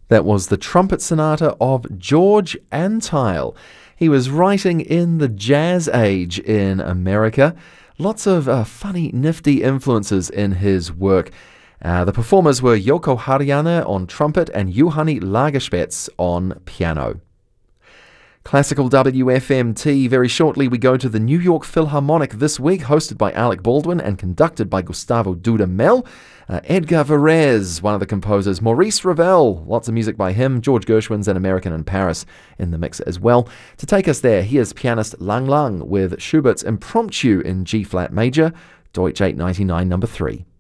That was the Trumpet Sonata of George Antheil. He was writing in the Jazz Age in America. Lots of funny, nifty influences in his work. The performers were Jouko Harjanne on trumpet and Juhani Lagerspets on piano. Classical WFMT. Very shortly we go to the New York Philharmonic this week, hosted by Alec Baldwin and conducted by Gustavo Dudamel. Edgar Varese, one of the composers. Maurice Ravel, lots of music by him. George Gershwin's An American in Paris in the mix as well. To take us there, here's pianist Lang Lang with Schubert's Impromptu in G-flat major, Deutsch 899 No. 3.